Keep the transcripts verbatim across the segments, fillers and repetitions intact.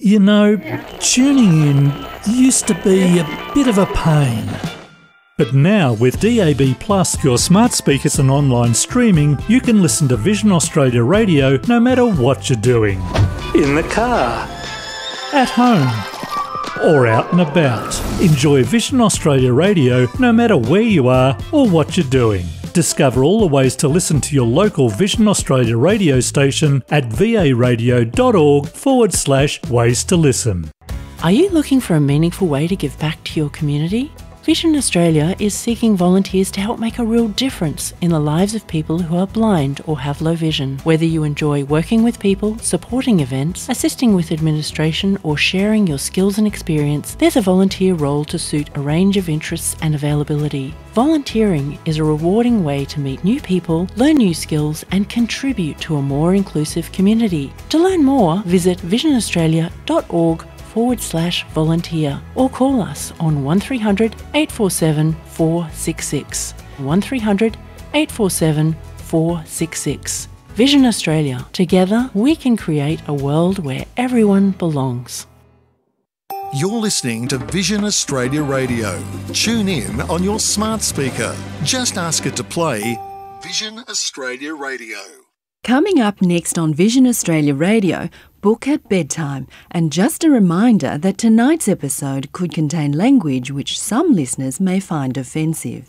You know, tuning in used to be a bit of a pain. But now with D A B Plus, your smart speakers and online streaming, you can listen to Vision Australia Radio no matter what you're doing. In the car, at home, or out and about. Enjoy Vision Australia Radio no matter where you are or what you're doing. Discover all the ways to listen to your local Vision Australia radio station at varadio.org forward slash ways to listen. Are you looking for a meaningful way to give back to your community? Vision Australia is seeking volunteers to help make a real difference in the lives of people who are blind or have low vision. Whether you enjoy working with people, supporting events, assisting with administration, or sharing your skills and experience, there's a volunteer role to suit a range of interests and availability. Volunteering is a rewarding way to meet new people, learn new skills, and contribute to a more inclusive community. To learn more, visit visionaustralia.org forward slash volunteer or call us on one three hundred eight four seven four six six. one three hundred eight four seven four six six. Vision Australia. Together we can create a world where everyone belongs. You're listening to Vision Australia Radio. Tune in on your smart speaker. Just ask it to play Vision Australia Radio. Coming up next on Vision Australia Radio, Book at Bedtime. And just a reminder that tonight's episode could contain language which some listeners may find offensive.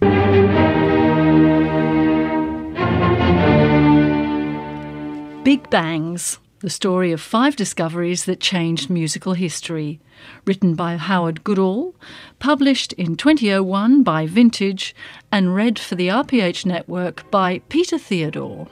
Big Bangs, the story of five discoveries that changed musical history. Written by Howard Goodall, published in twenty oh one by Vintage, and read for the R P H Network by Peter Theodore.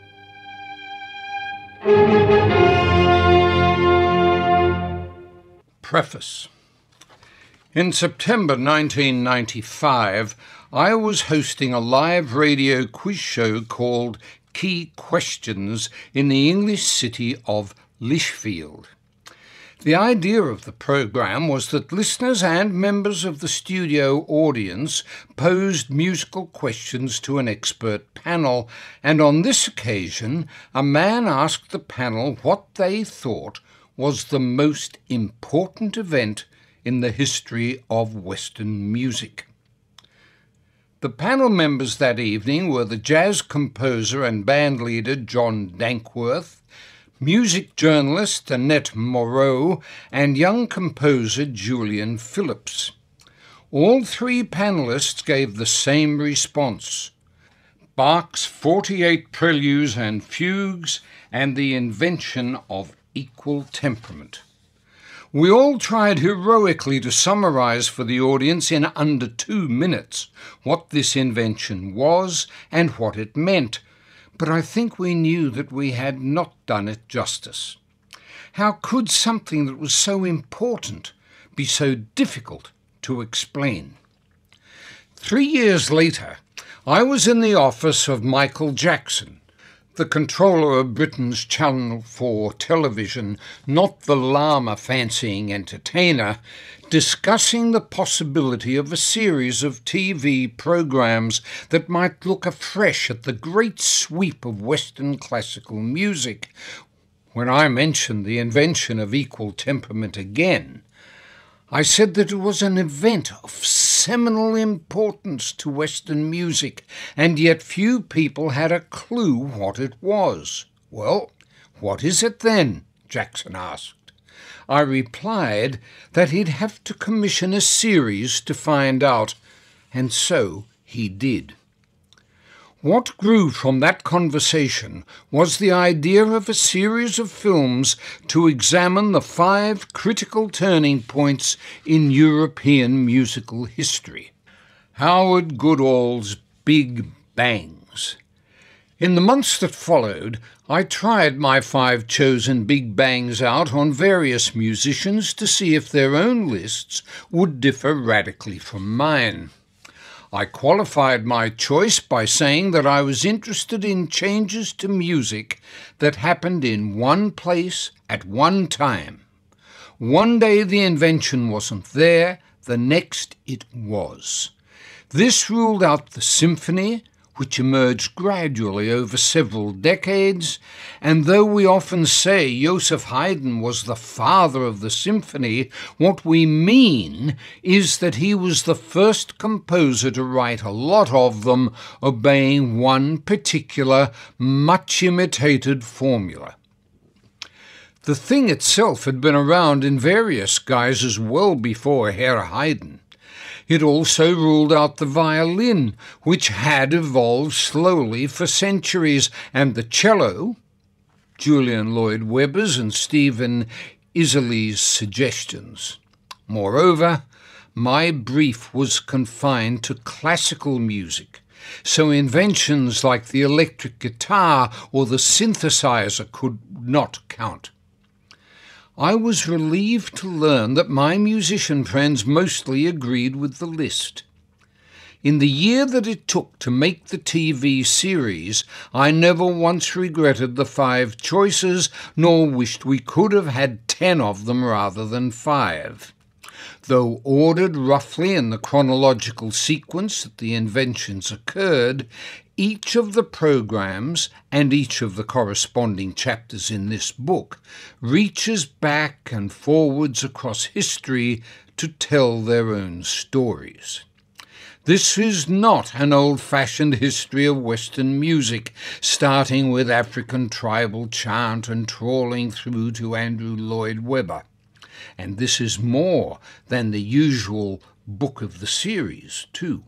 Preface. In September nineteen ninety-five, I was hosting a live radio quiz show called Key Questions in the English city of Lichfield. The idea of the programme was that listeners and members of the studio audience posed musical questions to an expert panel, and on this occasion a man asked the panel what they thought was the most important event in the history of Western music. The panel members that evening were the jazz composer and bandleader John Dankworth, music journalist Annette Moreau, and young composer Julian Phillips. All three panellists gave the same response: Bach's forty-eight preludes and fugues and the invention of equal temperament. We all tried heroically to summarize for the audience in under two minutes what this invention was and what it meant, but I think we knew that we had not done it justice. How could something that was so important be so difficult to explain? Three years later, I was in the office of Michael Jackson, the controller of Britain's Channel four television, not the llama-fancying entertainer, discussing the possibility of a series of T V programmes that might look afresh at the great sweep of Western classical music. When I mentioned the invention of equal temperament again, I said that it was an event of seminal importance to Western music, and yet few people had a clue what it was. Well, what is it then? Jackson asked. I replied that he'd have to commission a series to find out, and so he did. What grew from that conversation was the idea of a series of films to examine the five critical turning points in European musical history. Howard Goodall's Big Bangs. In the months that followed, I tried my five chosen Big Bangs out on various musicians to see if their own lists would differ radically from mine. I qualified my choice by saying that I was interested in changes to music that happened in one place at one time. One day the invention wasn't there, the next it was. This ruled out the symphony, which emerged gradually over several decades, and though we often say Joseph Haydn was the father of the symphony, what we mean is that he was the first composer to write a lot of them, obeying one particular, much imitated formula. The thing itself had been around in various guises well before Herr Haydn. It also ruled out the violin, which had evolved slowly for centuries, and the cello, Julian Lloyd Webber's and Stephen Isserlis's suggestions. Moreover, my brief was confined to classical music, so inventions like the electric guitar or the synthesizer could not count. I was relieved to learn that my musician friends mostly agreed with the list. In the year that it took to make the T V series, I never once regretted the five choices, nor wished we could have had ten of them rather than five. Though ordered roughly in the chronological sequence that the inventions occurred, each of the programs, and each of the corresponding chapters in this book, reaches back and forwards across history to tell their own stories. This is not an old-fashioned history of Western music, starting with African tribal chant and trawling through to Andrew Lloyd Webber. And this is more than the usual book of the series, too.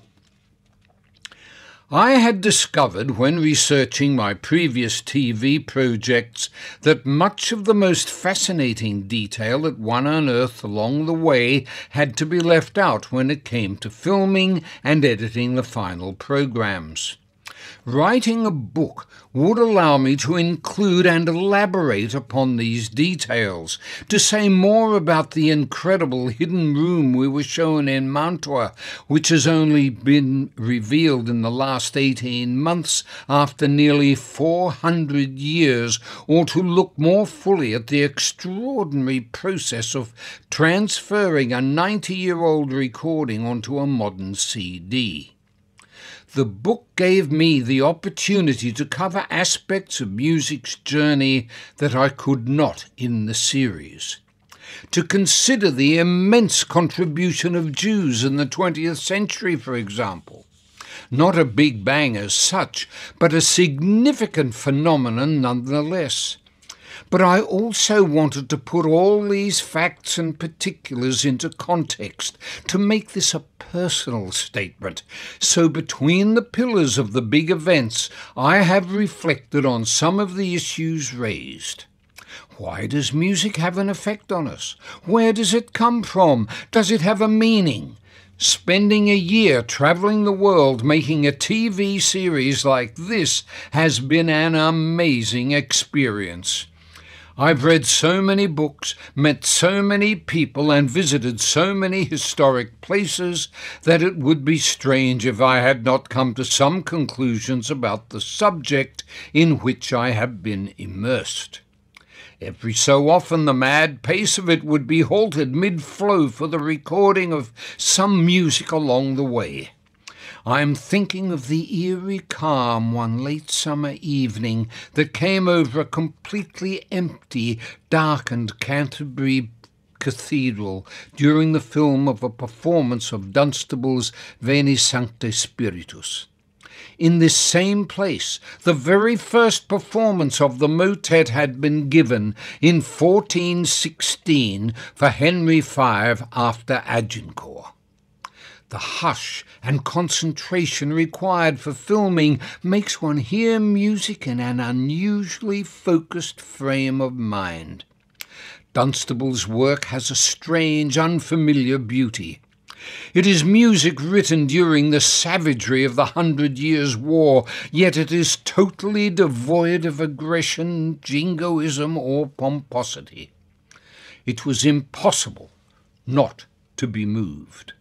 I had discovered when researching my previous T V projects that much of the most fascinating detail that one unearthed along the way had to be left out when it came to filming and editing the final programs. Writing a book would allow me to include and elaborate upon these details, to say more about the incredible hidden room we were shown in Mantua, which has only been revealed in the last eighteen months after nearly four hundred years, or to look more fully at the extraordinary process of transferring a ninety-year-old recording onto a modern C D. The book gave me the opportunity to cover aspects of music's journey that I could not in the series. To consider the immense contribution of Jews in the twentieth century, for example. Not a big bang as such, but a significant phenomenon nonetheless. But I also wanted to put all these facts and particulars into context, to make this a personal statement. So between the pillars of the big events, I have reflected on some of the issues raised. Why does music have an effect on us? Where does it come from? Does it have a meaning? Spending a year travelling the world making a T V series like this has been an amazing experience. I've read so many books, met so many people, and visited so many historic places that it would be strange if I had not come to some conclusions about the subject in which I have been immersed. Every so often the mad pace of it would be halted mid-flow for the recording of some music along the way. I am thinking of the eerie calm one late summer evening that came over a completely empty, darkened Canterbury Cathedral during the film of a performance of Dunstable's Veni Sancte Spiritus. In this same place, the very first performance of the motet had been given in fourteen sixteen for Henry the Fifth after Agincourt. The hush and concentration required for filming makes one hear music in an unusually focused frame of mind. Dunstable's work has a strange, unfamiliar beauty. It is music written during the savagery of the Hundred Years' War, yet it is totally devoid of aggression, jingoism, or pomposity. It was impossible not to be moved.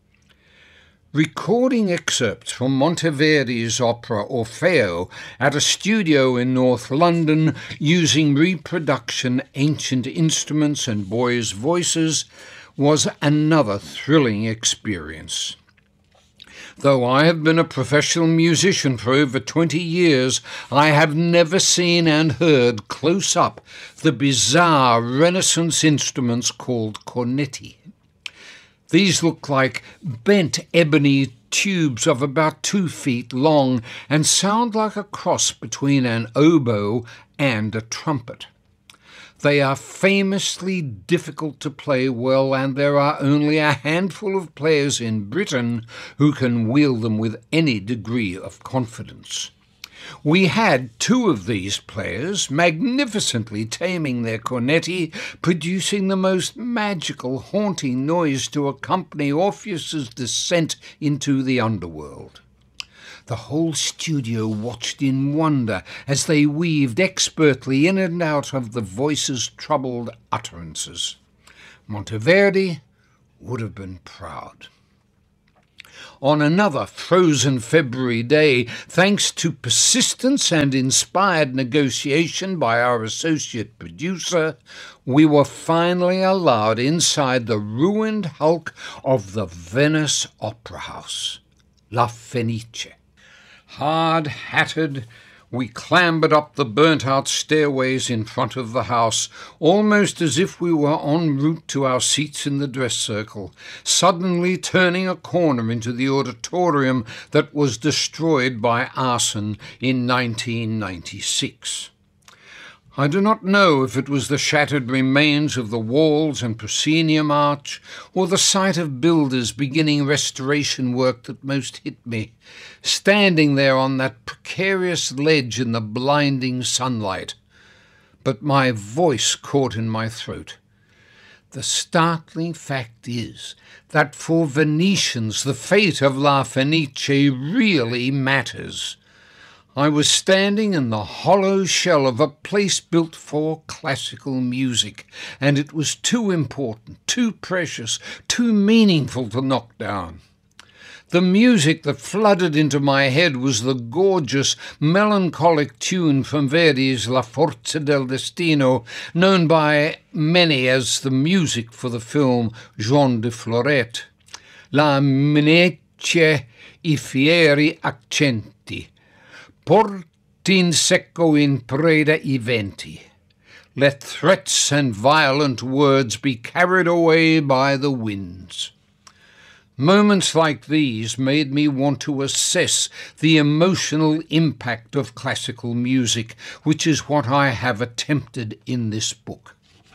Recording excerpts from Monteverdi's opera Orfeo at a studio in North London using reproduction ancient instruments and boys' voices was another thrilling experience. Though I have been a professional musician for over twenty years, I have never seen and heard close up the bizarre Renaissance instruments called cornetti. These look like bent ebony tubes of about two feet long and sound like a cross between an oboe and a trumpet. They are famously difficult to play well, and there are only a handful of players in Britain who can wield them with any degree of confidence. We had two of these players magnificently taming their cornetti, producing the most magical, haunting noise to accompany Orpheus's descent into the underworld. The whole studio watched in wonder as they weaved expertly in and out of the voice's troubled utterances. Monteverdi would have been proud. On another frozen February day, thanks to persistence and inspired negotiation by our associate producer, we were finally allowed inside the ruined hulk of the Venice Opera House, La Fenice. Hard-hatted, we clambered up the burnt-out stairways in front of the house, almost as if we were en route to our seats in the dress circle, suddenly turning a corner into the auditorium that was destroyed by arson in nineteen ninety-six. I do not know if it was the shattered remains of the walls and proscenium arch, or the sight of builders beginning restoration work that most hit me, standing there on that precarious ledge in the blinding sunlight. But my voice caught in my throat. The startling fact is that for Venetians the fate of La Fenice really matters. I was standing in the hollow shell of a place built for classical music, and it was too important, too precious, too meaningful to knock down. The music that flooded into my head was the gorgeous, melancholic tune from Verdi's La Forza del Destino, known by many as the music for the film Jean de Florette. La minacce I fieri accenti, portin secco in preda I venti. Let threats and violent words be carried away by the winds. Moments like these made me want to assess the emotional impact of classical music, which is what I have attempted in this book.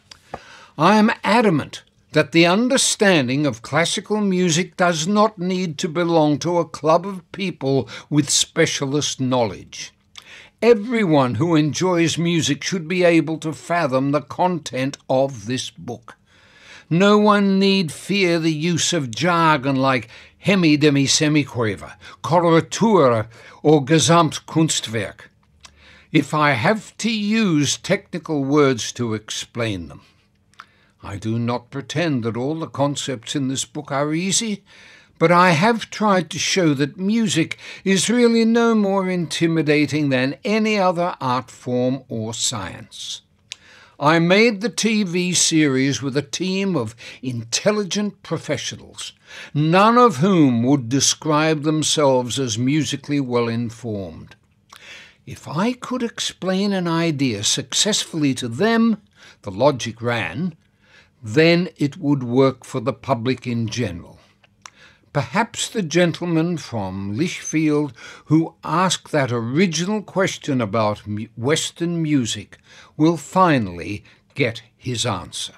I am adamant that the understanding of classical music does not need to belong to a club of people with specialist knowledge. Everyone who enjoys music should be able to fathom the content of this book. No one need fear the use of jargon like hemi demi semiquaver, coloratura, or Gesamtkunstwerk, if I have to use technical words to explain them. I do not pretend that all the concepts in this book are easy, but I have tried to show that music is really no more intimidating than any other art form or science. I made the T V series with a team of intelligent professionals, none of whom would describe themselves as musically well-informed. If I could explain an idea successfully to them, the logic ran, then it would work for the public in general. Perhaps the gentleman from Lichfield who asked that original question about Western music will finally get his answer.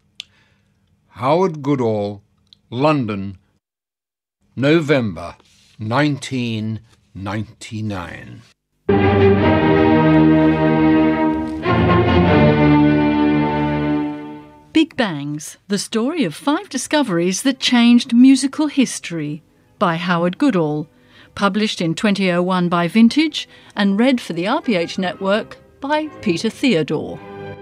Howard Goodall, London, November nineteen ninety-nine. Big Bangs, the story of five discoveries that changed musical history, by Howard Goodall, published in twenty oh one by Vintage and read for the R P H network by Peter Theodore.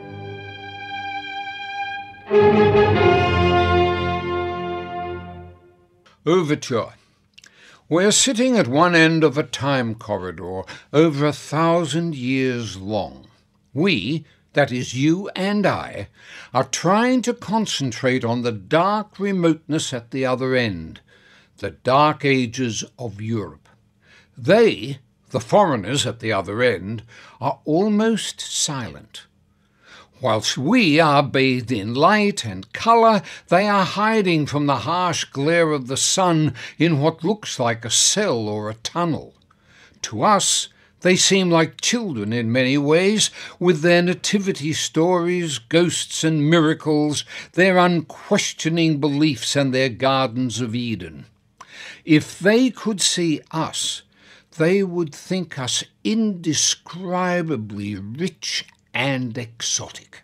Overture. We're sitting at one end of a time corridor over a thousand years long. We, that is you and I, are trying to concentrate on the dark remoteness at the other end, the Dark Ages of Europe. They, the foreigners at the other end, are almost silent. Whilst we are bathed in light and colour, they are hiding from the harsh glare of the sun in what looks like a cell or a tunnel. To us, they seem like children in many ways, with their nativity stories, ghosts and miracles, their unquestioning beliefs and their gardens of Eden. If they could see us, they would think us indescribably rich and exotic.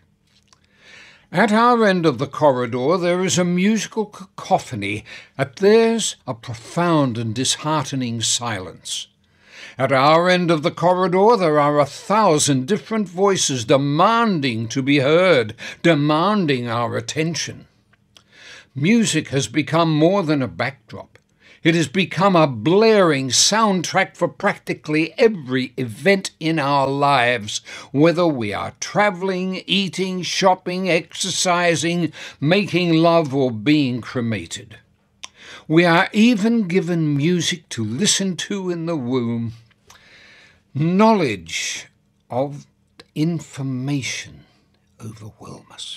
At our end of the corridor there is a musical cacophony, at theirs a profound and disheartening silence. At our end of the corridor there are a thousand different voices demanding to be heard, demanding our attention. Music has become more than a backdrop. It has become a blaring soundtrack for practically every event in our lives, whether we are travelling, eating, shopping, exercising, making love, or being cremated. We are even given music to listen to in the womb. Knowledge of information overwhelm us.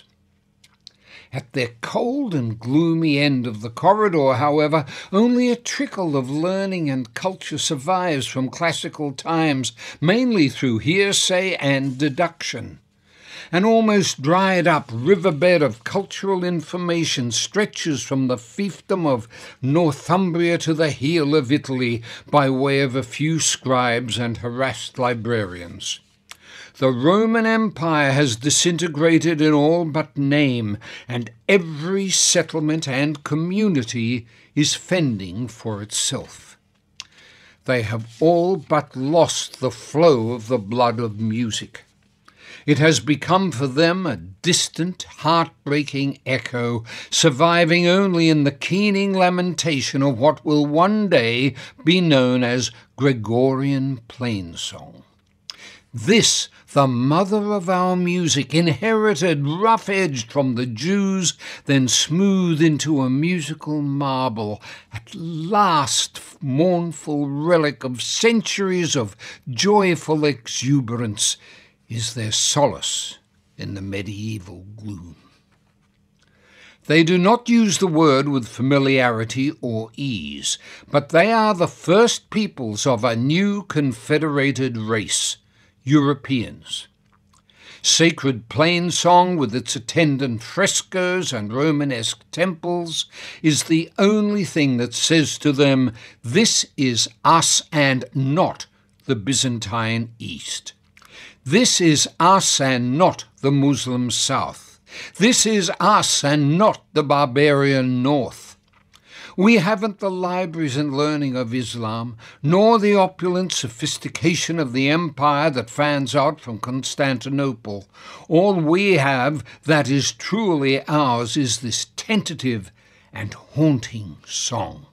At their cold and gloomy end of the corridor, however, only a trickle of learning and culture survives from classical times, mainly through hearsay and deduction. An almost dried-up riverbed of cultural information stretches from the fiefdom of Northumbria to the heel of Italy by way of a few scribes and harassed librarians. The Roman Empire has disintegrated in all but name, and every settlement and community is fending for itself. They have all but lost the flow of the blood of music. It has become for them a distant, heartbreaking echo, surviving only in the keening lamentation of what will one day be known as Gregorian plainsong. This, the mother of our music, inherited rough-edged from the Jews, then smoothed into a musical marble, at last mournful relic of centuries of joyful exuberance, is their solace in the medieval gloom. They do not use the word with familiarity or ease, but they are the first peoples of a new confederated race, Europeans. Sacred plainsong, with its attendant frescoes and Romanesque temples, is the only thing that says to them, "This is us and not the Byzantine East. This is us and not the Muslim South. This is us and not the barbarian North. We haven't the libraries and learning of Islam, nor the opulent sophistication of the empire that fans out from Constantinople. All we have that is truly ours is this tentative and haunting song."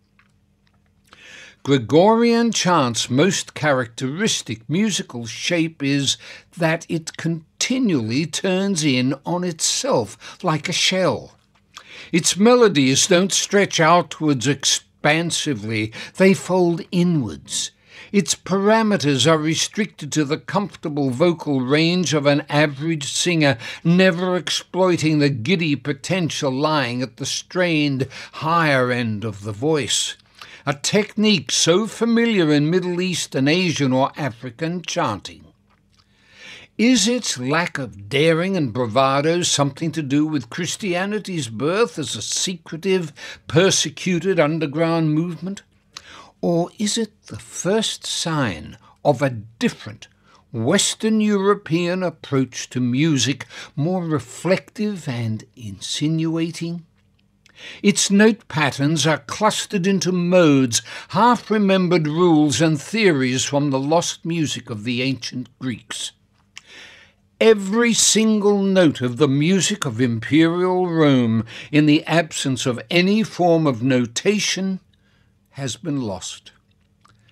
Gregorian chant's most characteristic musical shape is that it continually turns in on itself like a shell. Its melodies don't stretch outwards expansively, they fold inwards. Its parameters are restricted to the comfortable vocal range of an average singer, never exploiting the giddy potential lying at the strained higher end of the voice. A technique so familiar in Middle Eastern, Asian or African chanting. Is its lack of daring and bravado something to do with Christianity's birth as a secretive, persecuted underground movement? Or is it the first sign of a different, Western European approach to music, more reflective and insinuating? Its note patterns are clustered into modes, half-remembered rules and theories from the lost music of the ancient Greeks. Every single note of the music of imperial Rome, in the absence of any form of notation, has been lost.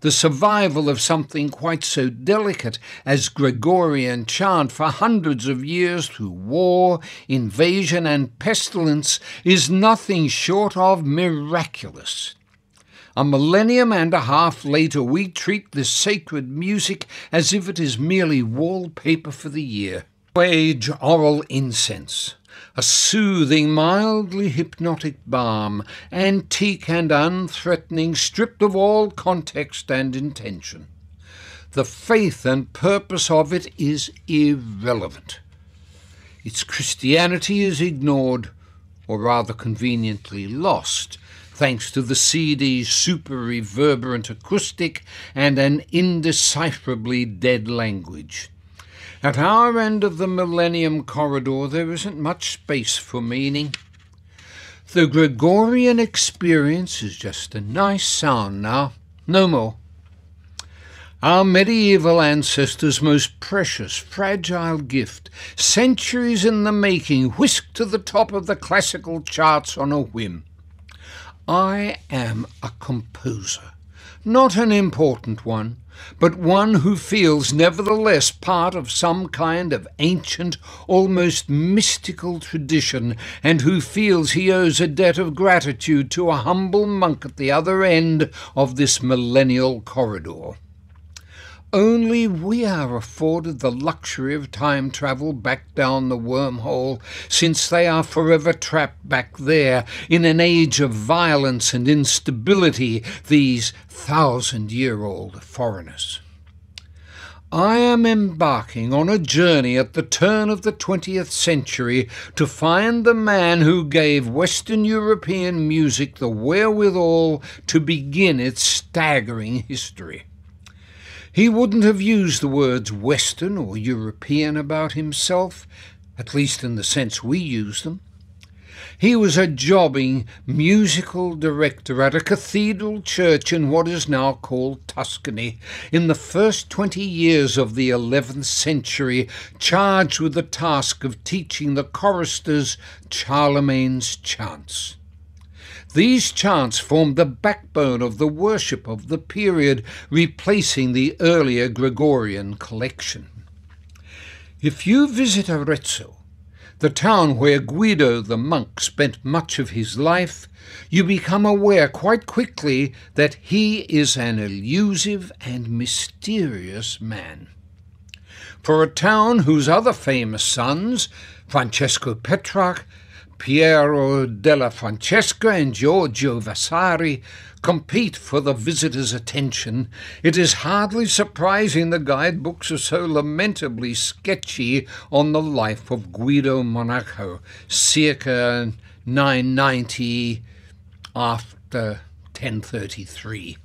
the survival of something quite so delicate as Gregorian chant for hundreds of years through war, invasion and pestilence is nothing short of miraculous. A millennium and a half later, we treat this sacred music as if it is merely wallpaper for the year. Age oral incense, a soothing, mildly hypnotic balm, antique and unthreatening, stripped of all context and intention. The faith and purpose of it is irrelevant. Its Christianity is ignored, or rather conveniently lost, thanks to the C D's super-reverberant acoustic and an indecipherably dead language. At our end of the Millennium Corridor, there isn't much space for meaning. The Gregorian experience is just a nice sound now, no more. Our medieval ancestors' most precious, fragile gift, centuries in the making, whisked to the top of the classical charts on a whim. I am a composer, not an important one, but one who feels nevertheless part of some kind of ancient, almost mystical tradition, and who feels he owes a debt of gratitude to a humble monk at the other end of this millennial corridor. Only we are afforded the luxury of time travel back down the wormhole, since they are forever trapped back there in an age of violence and instability, these thousand-year-old foreigners. I am embarking on a journey at the turn of the twentieth century to find the man who gave Western European music the wherewithal to begin its staggering history. He wouldn't have used the words Western or European about himself, at least in the sense we use them. He was a jobbing musical director at a cathedral church in what is now called Tuscany, in the first twenty years of the eleventh century, charged with the task of teaching the choristers Charlemagne's chants. These chants formed the backbone of the worship of the period, replacing the earlier Gregorian collection. If you visit Arezzo, the town where Guido the monk spent much of his life, you become aware quite quickly that he is an elusive and mysterious man. For a town whose other famous sons, Francesco Petrarch, Piero della Francesca and Giorgio Vasari, compete for the visitor's attention, it is hardly surprising the guidebooks are so lamentably sketchy on the life of Guido Monaco, circa nine ninety after ten thirty-three.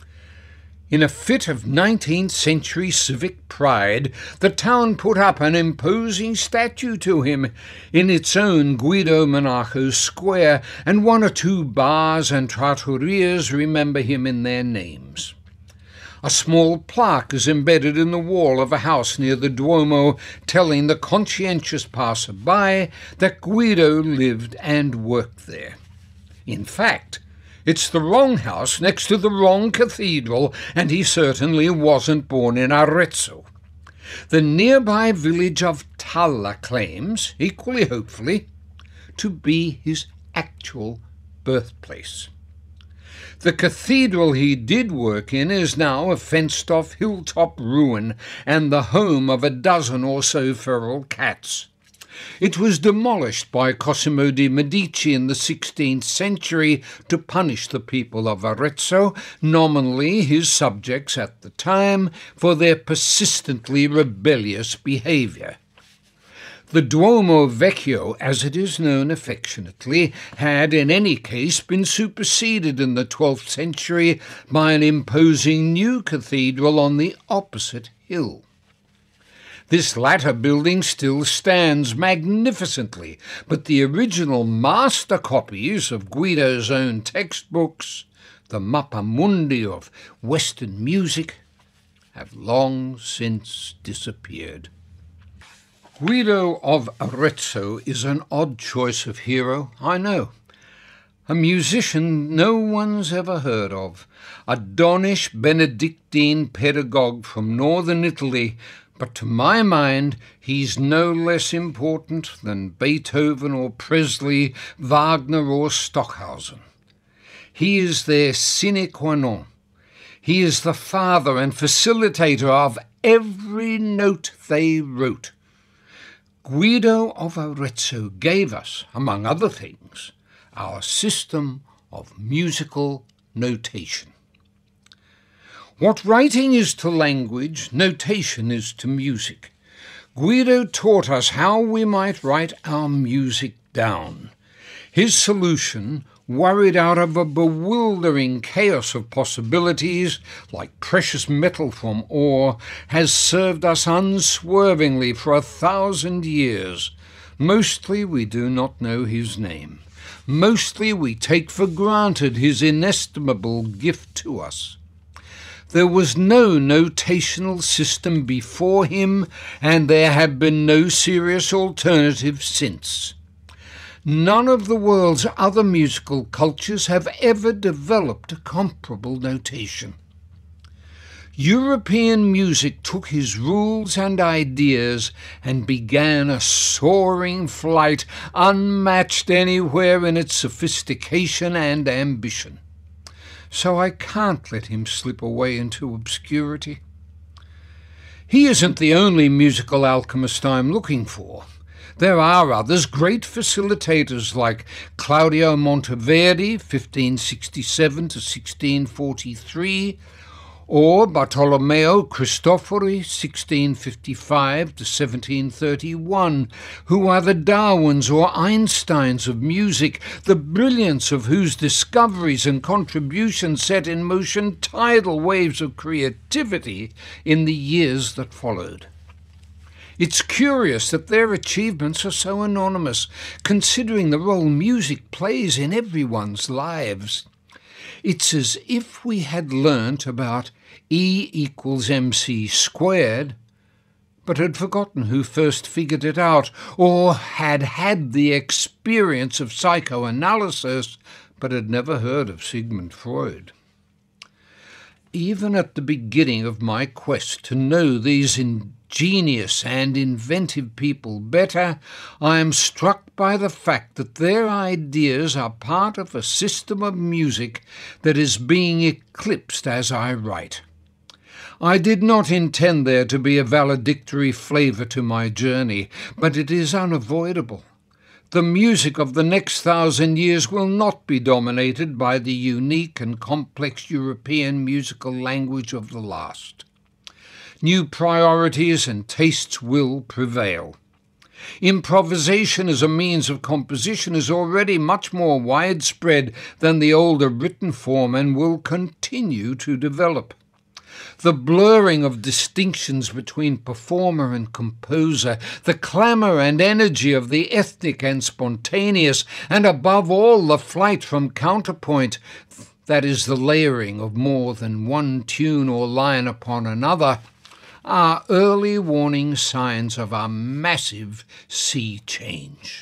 In a fit of nineteenth century civic pride, the town put up an imposing statue to him in its own Guido Monaco square, and one or two bars and trattorias remember him in their names. A small plaque is embedded in the wall of a house near the Duomo, telling the conscientious passer-by that Guido lived and worked there. In fact, it's the wrong house next to the wrong cathedral, and he certainly wasn't born in Arezzo. The nearby village of Talla claims, equally hopefully, to be his actual birthplace. The cathedral he did work in is now a fenced-off hilltop ruin and the home of a dozen or so feral cats. It was demolished by Cosimo de' Medici in the sixteenth century to punish the people of Arezzo, nominally his subjects at the time, for their persistently rebellious behaviour. The Duomo Vecchio, as it is known affectionately, had in any case been superseded in the twelfth century by an imposing new cathedral on the opposite hill. This latter building still stands magnificently, but the original master copies of Guido's own textbooks, the Mappamundi of Western music, have long since disappeared. Guido of Arezzo is an odd choice of hero, I know. a musician no one's ever heard of, a Donish Benedictine pedagogue from northern Italy, but to my mind he's no less important than Beethoven or Presley, Wagner or Stockhausen. He is their sine qua non. He is the father and facilitator of every note they wrote. Guido of Arezzo gave us, among other things, our system of musical notation. What writing is to language, notation is to music. Guido taught us how we might write our music down. His solution, worried out of a bewildering chaos of possibilities, like precious metal from ore, has served us unswervingly for a thousand years. Mostly we do not know his name. Mostly we take for granted his inestimable gift to us. There was no notational system before him, and there have been no serious alternatives since. None of the world's other musical cultures have ever developed a comparable notation. European music took his rules and ideas and began a soaring flight unmatched anywhere in its sophistication and ambition. So I can't let him slip away into obscurity. He isn't the only musical alchemist I'm looking for. There are others, great facilitators like Claudio Monteverdi, fifteen sixty-seven to sixteen forty-three, or Bartolomeo Cristofori, sixteen fifty-five to seventeen thirty-one, who are the Darwins or Einsteins of music, the brilliance of whose discoveries and contributions set in motion tidal waves of creativity in the years that followed. It's curious that their achievements are so anonymous, considering the role music plays in everyone's lives. It's as if we had learnt about E equals mc squared, but had forgotten who first figured it out, or had had the experience of psychoanalysis, but had never heard of Sigmund Freud. Even at the beginning of my quest to know these ingenious and inventive people better, I am struck by the fact that their ideas are part of a system of music that is being eclipsed as I write. I did not intend there to be a valedictory flavour to my journey, but it is unavoidable. The music of the next thousand years will not be dominated by the unique and complex European musical language of the last. New priorities and tastes will prevail. Improvisation as a means of composition is already much more widespread than the older written form and will continue to develop. The blurring of distinctions between performer and composer, the clamour and energy of the ethnic and spontaneous, and above all the flight from counterpoint, that is the layering of more than one tune or line upon another, are early warning signs of a massive sea change.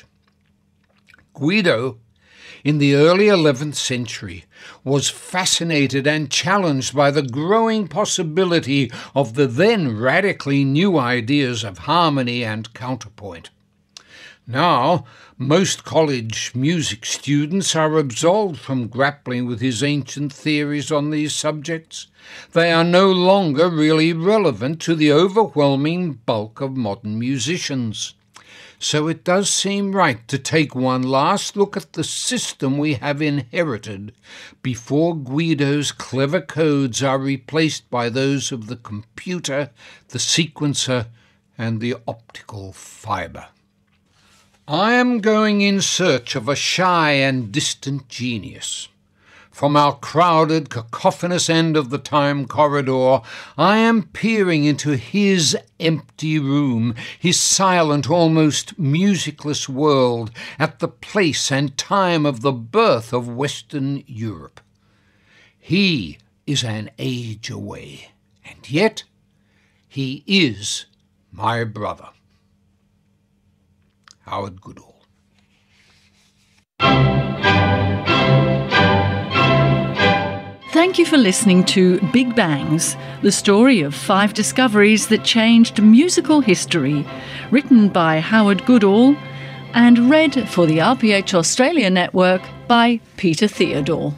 Guido, in the early eleventh century, was fascinated and challenged by the growing possibility of the then radically new ideas of harmony and counterpoint. Now, most college music students are absolved from grappling with his ancient theories on these subjects. They are no longer really relevant to the overwhelming bulk of modern musicians. So it does seem right to take one last look at the system we have inherited before Guido's clever codes are replaced by those of the computer, the sequencer, and the optical fibre. I am going in search of a shy and distant genius. From our crowded, cacophonous end of the time corridor, I am peering into his empty room, his silent, almost musicless world, at the place and time of the birth of Western Europe. He is an age away, and yet he is my brother. Howard Goodall. Thank you for listening to Big Bangs, the story of five discoveries that changed musical history, written by Howard Goodall and read for the R P H Australia Network by Peter Theodore.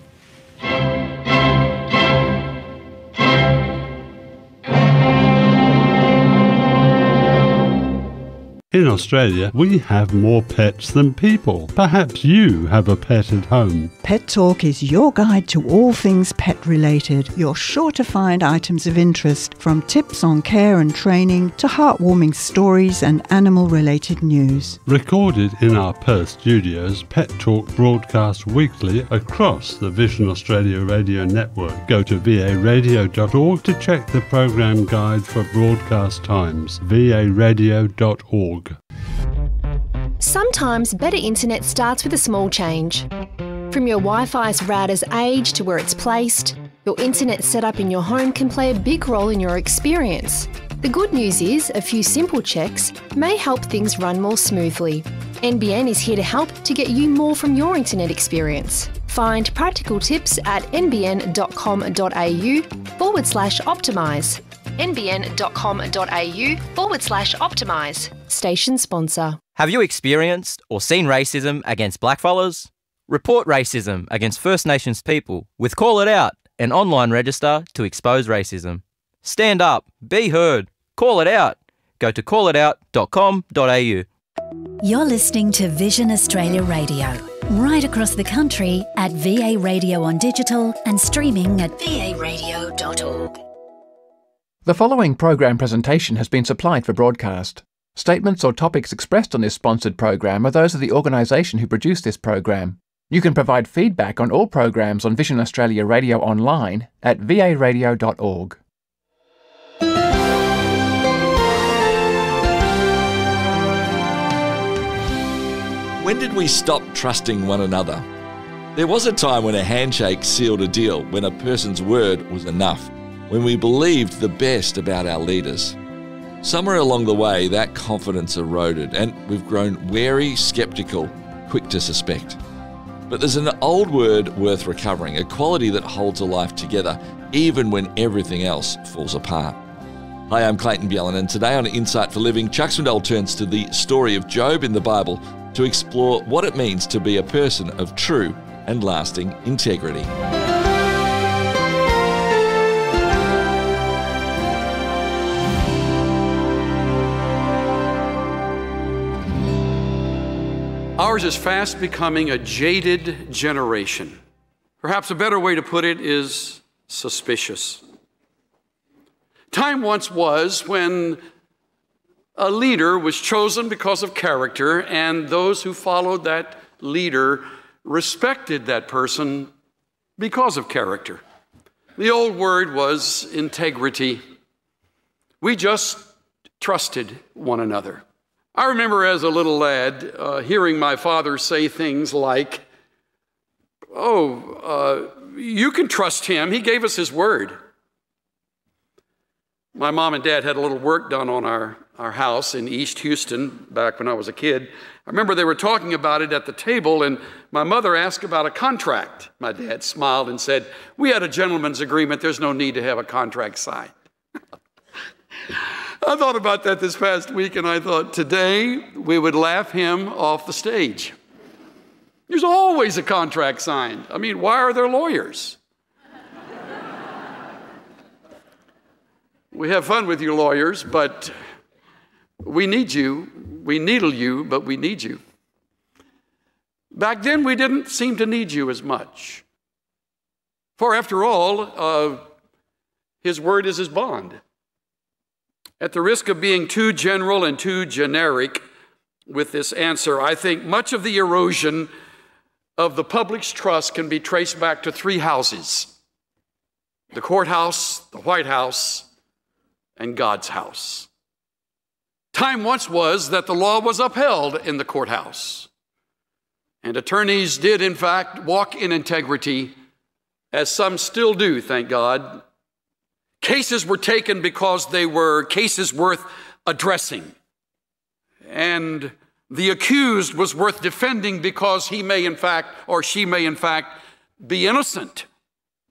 In Australia, we have more pets than people. Perhaps you have a pet at home. Pet Talk is your guide to all things pet related. You're sure to find items of interest, from tips on care and training to heartwarming stories and animal related news. Recorded in our Perth studios, Pet Talk broadcasts weekly across the Vision Australia Radio Network. Go to v a radio dot org to check the program guide for broadcast times. v a radio dot org. Sometimes better internet starts with a small change. From your Wi-Fi's router's age to where it's placed, your internet setup in your home can play a big role in your experience. The good news is a few simple checks may help things run more smoothly. N B N is here to help to get you more from your internet experience. Find practical tips at nbn.com.au forward slash optimise. nbn.com.au forward slash optimise. Station sponsor. Have you experienced or seen racism against blackfellas? Report racism against First Nations people with Call It Out, an online register to expose racism. Stand up, be heard, call it out. Go to call it out dot com dot a u. You're listening to Vision Australia Radio, right across the country at V A Radio on digital and streaming at v a radio dot org. The following program presentation has been supplied for broadcast. Statements or topics expressed on this sponsored program are those of the organisation who produced this program. You can provide feedback on all programs on Vision Australia Radio online at v a radio dot org. When did we stop trusting one another? There was a time when a handshake sealed a deal, when a person's word was enough, when we believed the best about our leaders. Somewhere along the way, that confidence eroded and we've grown wary, sceptical, quick to suspect. But there's an old word worth recovering, a quality that holds a life together, even when everything else falls apart. Hi, I'm Clayton Bjellan, and today on Insight for Living, Chuck Swindoll turns to the story of Job in the Bible to explore what it means to be a person of true and lasting integrity. Ours is fast becoming a jaded generation. Perhaps a better way to put it is suspicious. Time once was when a leader was chosen because of character, and those who followed that leader respected that person because of character. The old word was integrity. We just trusted one another. I remember as a little lad uh, hearing my father say things like, oh, uh, you can trust him. He gave us his word. My mom and dad had a little work done on our, our house in East Houston back when I was a kid. I remember they were talking about it at the table, and my mother asked about a contract. My dad smiled and said, we had a gentleman's agreement. There's no need to have a contract signed. I thought about that this past week, and I thought today we would laugh him off the stage. There's always a contract signed. I mean, why are there lawyers? We have fun with you lawyers, but we need you. We needle you, but we need you. Back then, we didn't seem to need you as much. For after all, uh, his word is his bond. At the risk of being too general and too generic with this answer, I think much of the erosion of the public's trust can be traced back to three houses: the courthouse, the White House, and God's house. Time once was that the law was upheld in the courthouse, and attorneys did, in fact, walk in integrity, as some still do, thank God. Cases were taken because they were cases worth addressing, and the accused was worth defending because he may in fact, or she may in fact, be innocent.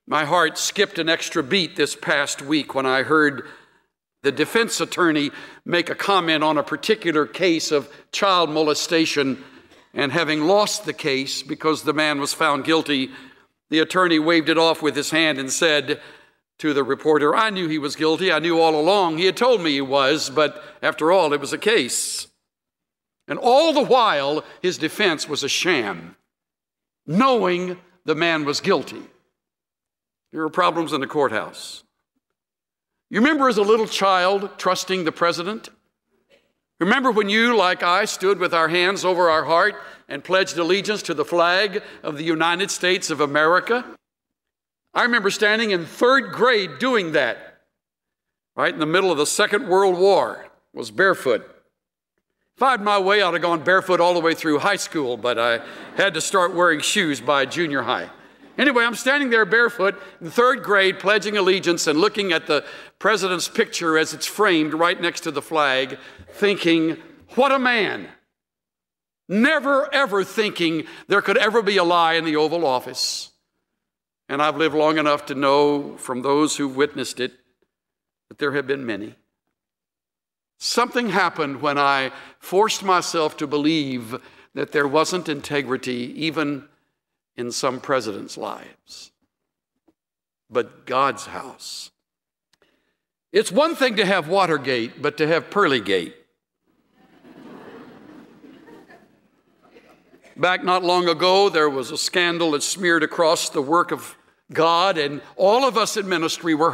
My heart skipped an extra beat this past week when I heard the defense attorney make a comment on a particular case of child molestation, and having lost the case because the man was found guilty, the attorney waved it off with his hand and said to the reporter, "I knew he was guilty. I knew all along. He had told me he was, but after all, it was a case." And all the while, his defense was a sham, knowing the man was guilty. There are problems in the courthouse. You remember as a little child trusting the president? Remember when you, like I, stood with our hands over our heart and pledged allegiance to the flag of the United States of America? I remember standing in third grade doing that, right in the middle of the Second World War, was barefoot. If I had my way, I'd have gone barefoot all the way through high school, but I had to start wearing shoes by junior high. Anyway, I'm standing there barefoot in third grade, pledging allegiance and looking at the president's picture as it's framed right next to the flag, thinking, what a man. Never, ever thinking there could ever be a lie in the Oval Office. And I've lived long enough to know from those who witnessed it that there have been many. Something happened when I forced myself to believe that there wasn't integrity even in some presidents' lives. But God's house. It's one thing to have Watergate, but to have Pearlygate. Back not long ago, there was a scandal that smeared across the work of God, and all of us in ministry were